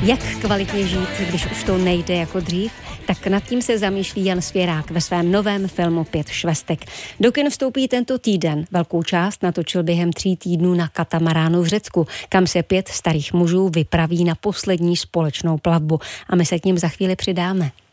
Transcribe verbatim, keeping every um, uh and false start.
Jak kvalitně žít, když už to nejde jako dřív, tak nad tím se zamýšlí Jan Svěrák ve svém novém filmu Pět švestek. Do kin vstoupí tento týden. Velkou část natočil během tří týdnů na katamaránu v Řecku, kam se pět starých mužů vypraví na poslední společnou plavbu. A my se k nim za chvíli přidáme.